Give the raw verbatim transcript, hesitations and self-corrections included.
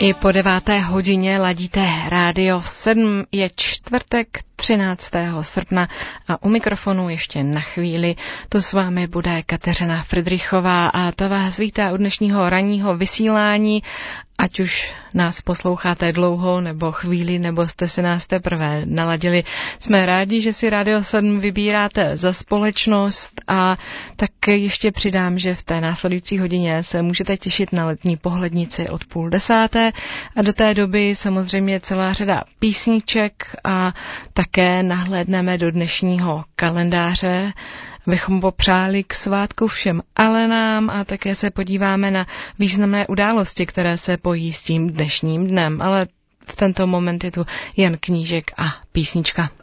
I po deváté hodině ladíte Rádio sedm, je čtvrtek třináctého srpna a u mikrofonu ještě na chvíli tu s vámi bude Kateřina Fridrichová a to vás vítá u dnešního ranního vysílání. Ať už nás posloucháte dlouho nebo chvíli, nebo jste si nás teprve naladili. Jsme rádi, že si Rádio sedm vybíráte za společnost a tak ještě přidám, že v té následující hodině se můžete těšit na letní pohlednici od půl desáté a do té doby samozřejmě celá řada písniček a také nahlédneme do dnešního kalendáře, bychom popřáli k svátku všem Alenám a také se podíváme na významné události, které se pojí s tím dnešním dnem. Ale v tento moment je tu Jan Knížek a písnička.